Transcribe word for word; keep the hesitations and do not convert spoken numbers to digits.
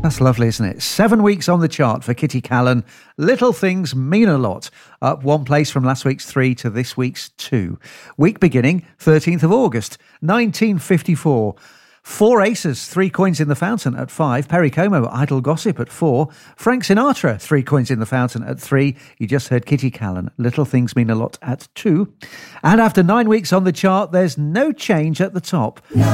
That's lovely, isn't it? Seven weeks on the chart for Kitty Callan. Little Things Mean a Lot. Up one place from last week's three to this week's two. Week beginning thirteenth of August, nineteen fifty-four. Four aces, three coins in the fountain at five. Perry Como, Idle Gossip at four. Frank Sinatra, three coins in the fountain at three. You just heard Kitty Callan, Little Things Mean a Lot at two. And after nine weeks on the chart, there's no change at the top.